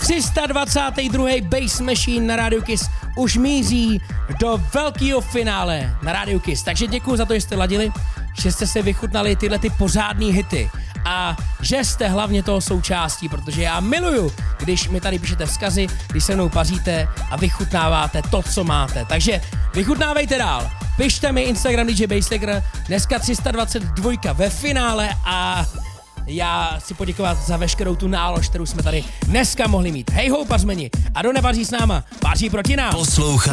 322. Bass Machine na Radio Kiss už míří do velkého finále na Radio Kiss. Takže děkuji za to, že jste ladili, že jste si vychutnali tyhle ty pořádný hity a že jste hlavně toho součástí, protože já miluju, když mi tady píšete vzkazy, když se mnou paříte a vychutnáváte to, co máte. Takže vychutnávejte dál. Pište mi Instagram DJ Basslicker, dneska 322 ve finále a já chci poděkovat za veškerou tu nálož, kterou jsme tady dneska mohli mít. Hej ho, pařmeni, a do nepaří s náma, paří proti nám.